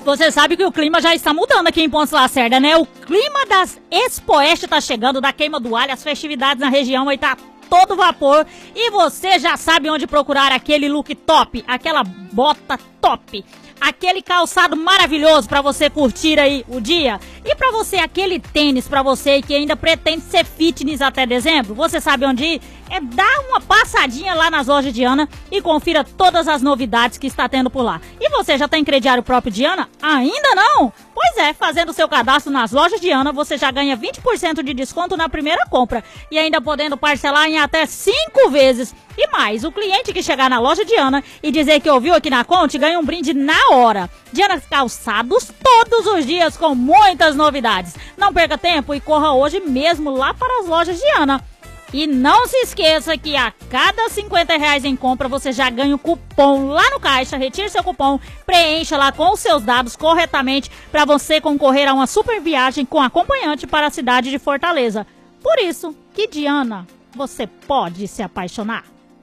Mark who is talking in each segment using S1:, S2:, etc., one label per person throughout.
S1: Você sabe que o clima já está mudando aqui em Pontes Lacerda, né? O clima das Expoeste tá chegando, da queima do alho, as festividades na região aí tá todo vapor. E você já sabe onde procurar aquele look top, aquela bota top, aquele calçado maravilhoso pra você curtir aí o dia. E pra você, aquele tênis pra você que ainda pretende ser fitness até dezembro. Você sabe onde ir? É dar uma passadinha lá nas lojas Diana e confira todas as novidades que está tendo por lá. E você já tem crediário próprio Diana? Ainda não? Pois é, fazendo seu cadastro nas lojas Diana, você já ganha 20% de desconto na primeira compra e ainda podendo parcelar em até 5 vezes. E mais, o cliente que chegar na loja Diana e dizer que ouviu aqui na Conte ganha um brinde na hora. Diana Calçados todos os dias com muitas novidades. Não perca tempo e corra hoje mesmo lá para as lojas Diana. E não se esqueça que a cada R$50 em compra você já ganha um cupom lá no caixa. Retire seu cupom, preencha lá com os seus dados corretamente para você concorrer a uma super viagem com acompanhante para a cidade de Fortaleza. Por isso que Diana, você pode se apaixonar.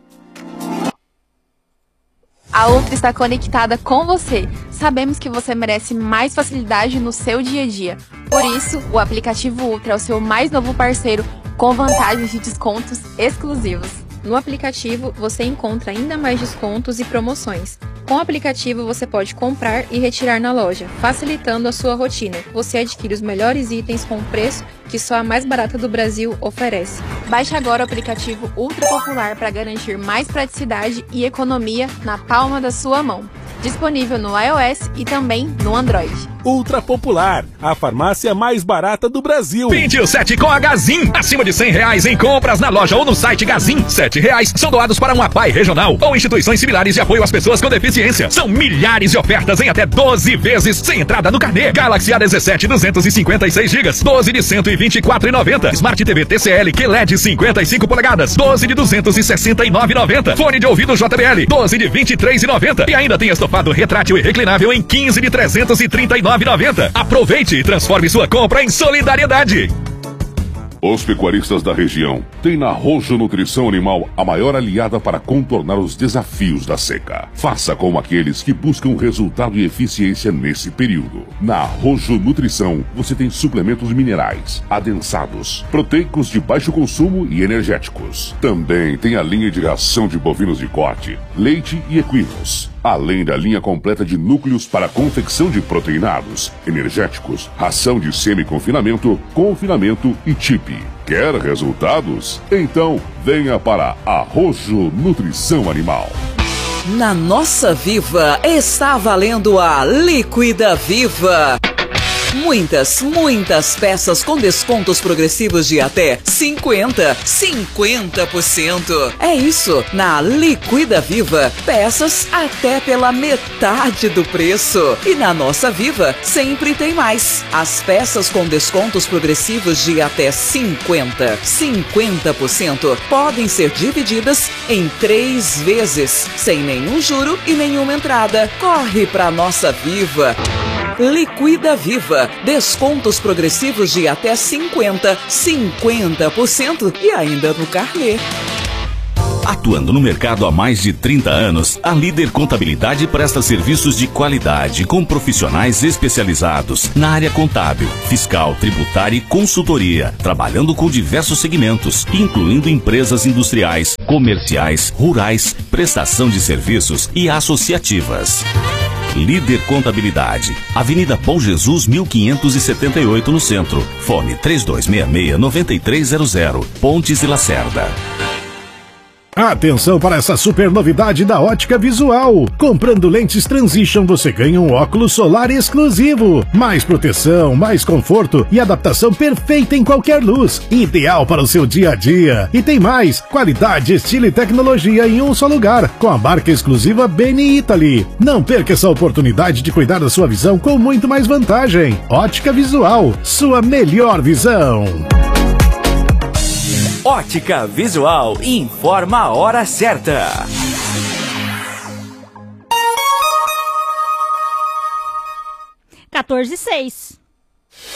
S2: A Ultra está conectada com você. Sabemos que você merece mais facilidade no seu dia a dia. Por isso, o aplicativo Ultra é o seu mais novo parceiro com vantagens de descontos exclusivos. No aplicativo, você encontra ainda mais descontos e promoções. Com o aplicativo, você pode comprar e retirar na loja, facilitando a sua rotina. Você adquire os melhores itens com preço que só a mais barata do Brasil oferece. Baixe agora o aplicativo Ultra Popular para garantir mais praticidade e economia na palma da sua mão. Disponível no iOS e também no Android.
S3: Ultra Popular, a farmácia mais barata do Brasil.
S4: 27 com a Gazin. Acima de R$100 em compras na loja ou no site Gazin, R$7 são doados para uma APAE regional ou instituições similares de apoio às pessoas com deficiência. São milhares de ofertas em até 12 vezes sem entrada no carnê. Galaxy A17 256 GB, 12 de R$124,90. Smart TV TCL QLED 55 polegadas, 12 de R$269,90. Fone de ouvido JBL, 12 de R$23,90. E ainda tem estofado retrátil e reclinável em 15 de R$339,90. Aproveite e transforme sua compra em solidariedade.
S5: Os pecuaristas da região têm na Rojo Nutrição Animal a maior aliada para contornar os desafios da seca. Faça como aqueles que buscam resultado e eficiência nesse período. Na Rojo Nutrição, você tem suplementos minerais, adensados, proteicos de baixo consumo e energéticos. Também tem a linha de ração de bovinos de corte, leite e equinos. Além da linha completa de núcleos para confecção de proteinados, energéticos, ração de semi-confinamento, confinamento e chip. Quer resultados? Então venha para a Rojo Nutrição Animal.
S6: Na nossa Viva está valendo a Liquida Viva. Muitas peças com descontos progressivos de até 50%. É isso, na Liquida Viva, peças até pela metade do preço. E na nossa Viva, sempre tem mais. As peças com descontos progressivos de até 50% podem ser divididas em 3 vezes, sem nenhum juro e nenhuma entrada. Corre pra nossa Viva. Liquida Viva, descontos progressivos de até 50% e ainda no carnê.
S7: Atuando no mercado há mais de 30 anos, a Líder Contabilidade presta serviços de qualidade com profissionais especializados na área contábil, fiscal, tributária e consultoria, trabalhando com diversos segmentos, incluindo empresas industriais, comerciais, rurais, prestação de serviços e associativas. Líder Contabilidade, Avenida Bom Jesus 1578 no centro. Fone 3266-9300, Pontes e Lacerda.
S8: Atenção para essa super novidade da Ótica Visual. Comprando lentes Transition, você ganha um óculos solar exclusivo. Mais proteção, mais conforto e adaptação perfeita em qualquer luz. Ideal para o seu dia a dia. E tem mais, qualidade, estilo e tecnologia em um só lugar, com a marca exclusiva Beni Italy. Não perca essa oportunidade de cuidar da sua visão com muito mais vantagem. Ótica Visual, sua melhor visão.
S9: Ótica Visual informa a hora certa.
S1: 14:06.